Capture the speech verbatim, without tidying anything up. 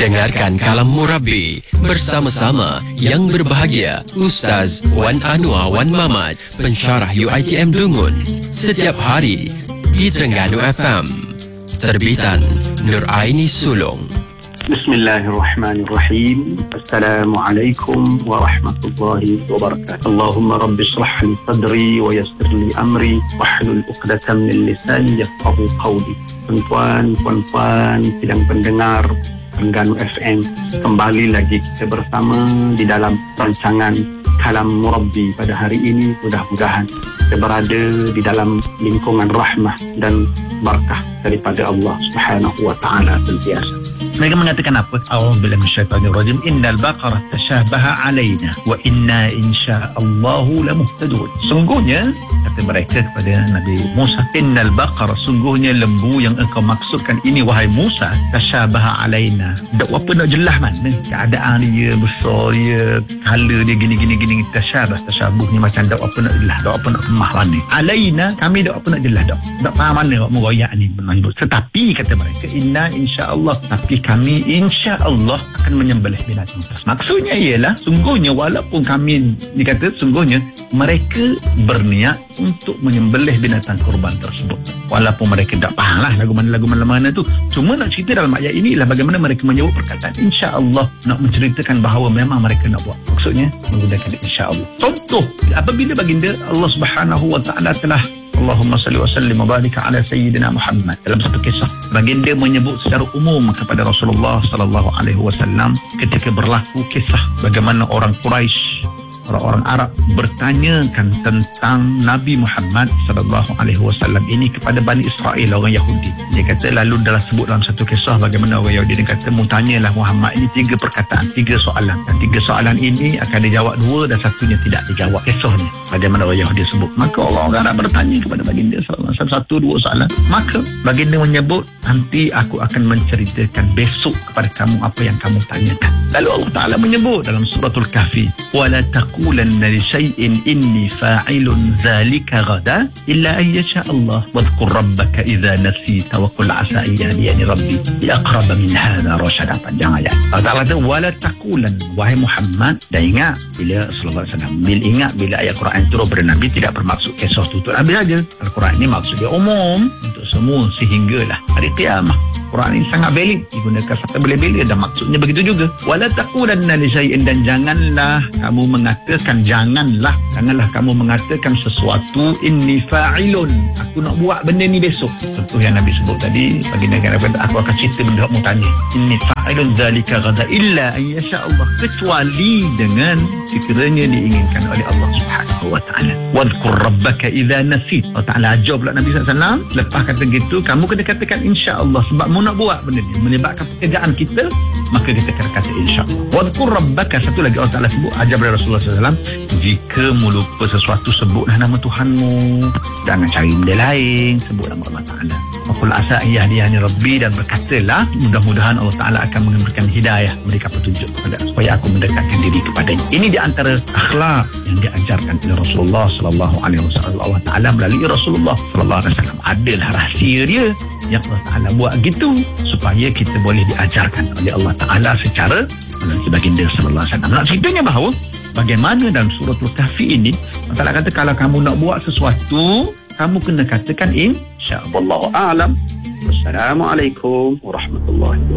Dengarkan Kalam Murabi bersama-sama yang berbahagia Ustaz Wan Anwar Wan Mamat, pensyarah U I T M Dungun, setiap hari di Terengganu F M. Terbitan Nur Aini Sulong. Bismillahirrahmanirrahim. Assalamualaikum warahmatullahi wabarakatuh. Allahumma rabbi shrah li sadri wa yassir li amri wahlul 'uqdatam min lisani yafqahu qawli. Tuan-tuan, puan-puan, sidang pendengar Terengganu F M, kembali lagi kita bersama di dalam rancangan Kalam Murabi pada hari ini. Mudah-mudahan kita berada di dalam lingkungan rahmah dan barakah daripada Allah Subhanahu wa taala sentiasa. Mereka mengatakan apa? A'udzubillahi minasyaitonirrajim. Innal baqara tashabaha alaina wa inna insya'allahu lamuhtadun. Sungguhnya, kata mereka kepada Nabi Musa, innal baqara, sungguhnya lembu yang engkau maksudkan ini wahai Musa, tashabaha alaina. Tak apa nak jelas mana keadaan dia, besar dia, color dia gini-gini gini, tashabah. Tashabuh ni macam tak apa nak jelas, tak apa nak kemah mana. Alaina, kami tak apa nak jelas, tak, tak faham mana awak merayak ni menyebut. Tetapi kata mereka, inna insya'allah, tapi kami insya-Allah akan menyembelih binatang tersebut. Maksudnya ialah, sungguhnya walaupun kami dikata sungguhnya mereka berniat untuk menyembelih binatang kurban tersebut. Walaupun mereka tak faham lah lagu mana-lagu mana-mana tu. Cuma nak cerita dalam ayat ini ialah bagaimana mereka menyebut perkataan insya-Allah, nak menceritakan bahawa memang mereka nak buat. Maksudnya menggunakan insya-Allah. Contoh, apabila baginda Allah Subhanahu wa taala telah Allahumma salli wa sallim wa barika ala sayyidina Muhammad, dalam satu kisah baginda menyebut secara umum kepada Rasulullah sallallahu alaihi wasallam ketika berlaku kisah bagaimana orang Quraisy, orang-orang Arab bertanyakan tentang Nabi Muhammad sallallahu alaihi wasallam ini kepada Bani Israel, orang Yahudi. Dia kata, lalu dalam sebut dalam satu kisah bagaimana orang Yahudi dia kata, mu tanyalah Muhammad ini tiga perkataan, tiga soalan. Dan tiga soalan ini akan dijawab dua dan satunya tidak dijawab. Kisahnya bagaimana orang Yahudi sebut. Maka orang Arab bertanya kepada baginda sallallahu alaihi wasallam satu dua soalan. Maka baginda menyebut, nanti aku akan menceritakan besok kepada kamu apa yang kamu tanyakan. Lalu Allah Ta'ala menyebut dalam suratul Kahfi, wala taqulanna li shay'in inni fa'ilun dhalika ghadan illa an yasha Allah wadhkur rabbaka idza nasita wa qul asa an yahdiyani rabbi li aqrab min hadha rashada. Panjang ayat. Allah Ta'ala kata wala taqulan, wahai Muhammad, dan ingat bila sallallahu alaihi wasallam bil ingat bila ayat Quran turun pada Nabi tidak bermaksud kisah tutup Nabi saja. Al-Quran ini maksud dia umum untuk semua sehinggalah hari kiamat. Quran ini sangat valid, digunakan sampai bila-bila dan maksudnya begitu juga. Wala taqulanna li syai'in, dan janganlah kamu mengatakan janganlah janganlah kamu mengatakan sesuatu inni fa'ilun, aku nak buat benda ni besok. Contoh yang Nabi sebut tadi, baginda kata aku akan cerita benda kamu tanya, inni fa'ilun dzalika ghada illa an yasha Allah, kecuali dengan sekiranya diinginkan oleh Allah Subhanahu wa taala. Wadhkur rabbaka idza nasit. Allah Taala ajar pula Nabi sallallahu alaihi wasallam, lepas kata gitu kamu kena katakan insya-Allah, sebab mu nak buat benda ni menyebabkan pekerjaan kita, maka kita kena kata insya-Allah. Wadhkur rabbaka, satu lagi Allah Taala sebut, ajar kepada Rasulullah sallallahu alaihi wasallam, jika mu lupa sesuatu sebutlah nama Tuhanmu, jangan cari benda lain, sebut nama Allah Taala. Qul asa yahdiyani rabbi, dan berkatalah mudah-mudahan Allah Taala akan memberikan hidayah, memberikan petunjuk kepada supaya aku mendekatkan diri kepadanya. Ini di antara akhlak yang diajarkan oleh Rasulullah sallallahu alaihi wasallam. Allah Taala melalui Rasulullah sallallahu alaihi wasallam adalah rahsia dia yang Allah Taala buat gitu supaya kita boleh diajarkan oleh Allah Taala secara melalui baginda sallallahu alaihi wasallam. Nak ceritanya bahawa bagaimana dalam suratul Kahfi ini Allah Taala kata kalau kamu nak buat sesuatu, kamu kena katakan insya-Allah. Wallahu a'lam. Wassalamualaikum warahmatullahi wabarakatuh.